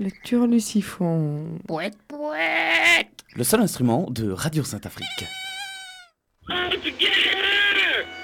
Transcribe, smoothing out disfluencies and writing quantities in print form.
Le turlusiphon. Pouet, pouet. Le seul instrument de Radio Sainte-Afrique.